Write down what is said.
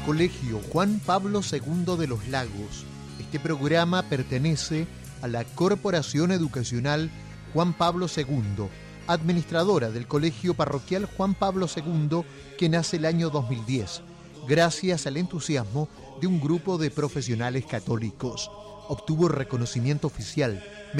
Colegio Juan Pablo II de los Lagos. Este programa pertenece a la Corporación Educacional Juan Pablo II, administradora del Colegio Parroquial Juan Pablo II, que nace el año 2010, gracias al entusiasmo de un grupo de profesionales católicos. Obtuvo reconocimiento oficial